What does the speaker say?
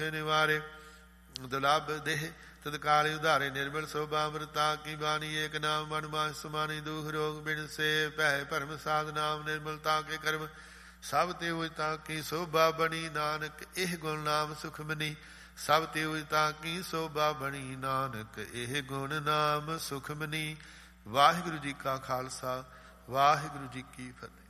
ਨਿਵਾਰੇ ਦੁਲਭ ਦੇਹ ਤਤਕਾਲ ਉਧਾਰੇ ਨਿਰਮਲ ਸੋਭਾ ਅੰਮ੍ਰਿਤਾ ਕੀ ਬਾਣੀ ਏਕ ਨਾਮ ਮਨ ਮਾਹਿ ਸਮਾਨੀ ਦੁਖ ਰੋਗ ਬਿਨ ਸੇ ਭੈ ਭਰਮ ਸਾਧ ਨਾਮ ਨਿਰਮਲਤਾ ਕੇ ਕਰਮ ਸਭ ਤੇ ਉਜਤਾ ਕੀ ਸੋਭਾ ਬਣੀ ਨਾਨਕ ਇਹ ਗੁਣ ਨਾਮ ਸੁਖ ਮਨੀ ਸਭ ਤੇ ਉਜਤਾ ਕੀ ਸੋਭਾ ਬਣੀ ਨਾਨਕ ਇਹ ਗੁਣ ਨਾਮ ਸੁਖ ਮਨੀ। ਵਾਹਿਗੁਰੂ ਜੀ ਕਾ ਖਾਲਸਾ ਵਾਹਿਗੁਰੂ ਜੀ ਕੀ ਫਤਿਹ।